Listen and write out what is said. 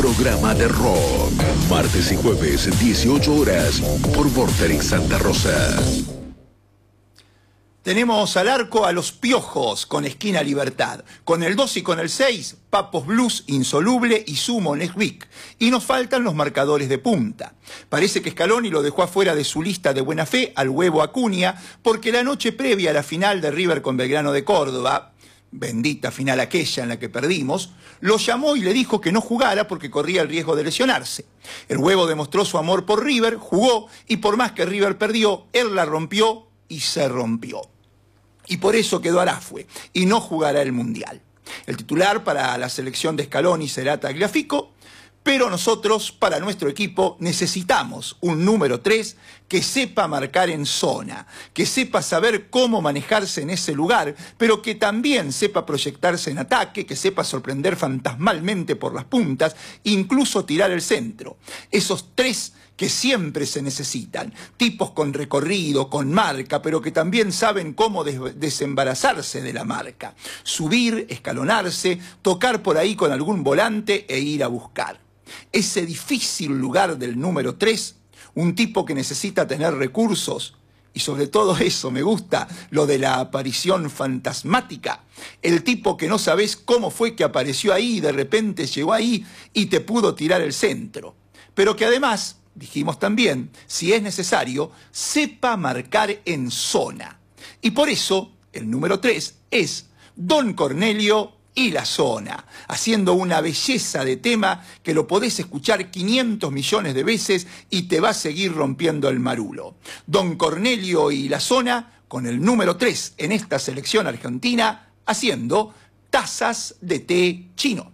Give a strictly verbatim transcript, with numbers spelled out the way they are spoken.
programa de rock. Martes y jueves, dieciocho horas, por Vorterix Santa Rosa. Tenemos al arco a los Piojos con Esquina Libertad. Con el dos y con el seis, Papos Blues, Insoluble y Sumo Neswick. Y nos faltan los marcadores de punta. Parece que Scaloni lo dejó afuera de su lista de buena fe al huevo Acuña, porque la noche previa a la final de River con Belgrano de Córdoba, bendita final aquella en la que perdimos, lo llamó y le dijo que no jugara porque corría el riesgo de lesionarse. El huevo demostró su amor por River, jugó y por más que River perdió, él la rompió y se rompió. Y por eso quedó Arafue y no jugará el Mundial. El titular para la selección de Scaloni será Tagliafico, pero nosotros, para nuestro equipo, necesitamos un número tres que sepa marcar en zona, que sepa saber cómo manejarse en ese lugar, pero que también sepa proyectarse en ataque, que sepa sorprender fantasmalmente por las puntas, incluso tirar el centro. Esos tres que siempre se necesitan, tipos con recorrido, con marca, pero que también saben cómo des desembarazarse de la marca, subir, escalonarse, tocar por ahí con algún volante e ir a buscar. Ese difícil lugar del número tres, un tipo que necesita tener recursos, y sobre todo eso me gusta, lo de la aparición fantasmática, el tipo que no sabes cómo fue que apareció ahí y de repente llegó ahí y te pudo tirar el centro, pero que además, dijimos también, si es necesario, sepa marcar en zona. Y por eso, el número tres es Don Cornelio y la zona, haciendo una belleza de tema que lo podés escuchar quinientos millones de veces y te va a seguir rompiendo el marulo. Don Cornelio y la zona, con el número tres en esta selección argentina, haciendo tazas de té chino.